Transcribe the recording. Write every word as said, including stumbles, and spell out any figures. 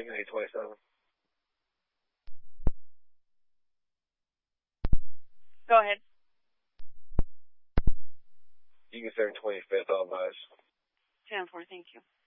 Lincoln eight twenty-seven. Go ahead. Lincoln seven twenty-fifth, all advised. ten four, thank you.